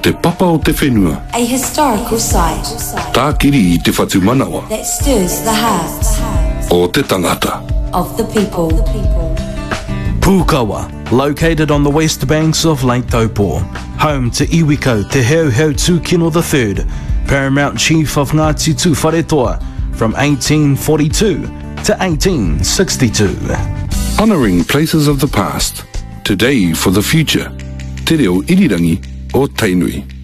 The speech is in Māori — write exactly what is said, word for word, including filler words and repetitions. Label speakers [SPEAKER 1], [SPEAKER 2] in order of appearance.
[SPEAKER 1] te papa o te whenua.
[SPEAKER 2] A historical site
[SPEAKER 1] Tākiri i te whatu manawa.
[SPEAKER 2] that stirs the hearts
[SPEAKER 1] O te tangata.
[SPEAKER 2] of the people.
[SPEAKER 3] Pukawa, located on the west banks of Lake Taupo, home to Iwiko Te Heuheu Tūkino the third, Paramount Chief of Ngāti Tū Wharetoa from eighteen forty-two to eighteen sixty-two.
[SPEAKER 1] Honouring places of the past, today for the future. Te reo irirangi o Tainui.